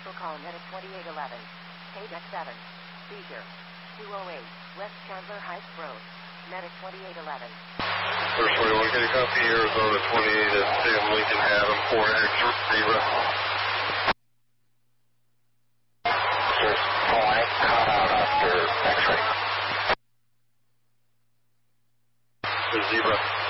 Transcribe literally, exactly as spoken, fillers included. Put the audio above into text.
Cancel call Medic twenty-eight eleven. Paydeck seven. Seizure. two oh eight. West Chandler Heights Road. Medic twenty-eight eleven. First twenty-one, get a copy, Arizona twenty-eight at Sam Lincoln Haddam, four X Zebra. Just flying cut out after X-ray. Zebra.